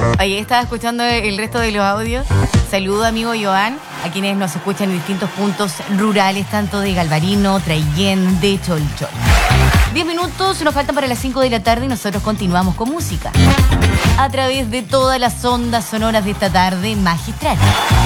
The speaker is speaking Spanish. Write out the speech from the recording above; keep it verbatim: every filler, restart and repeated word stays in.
Oye, estaba escuchando el resto de los audios. Saludo, amigo Joan, a quienes nos escuchan en distintos puntos rurales, tanto de Galvarino, Traillén, de Cholchol. Diez minutos nos faltan para las cinco de la tarde y nosotros continuamos con música a través de todas las ondas sonoras de esta tarde magistral.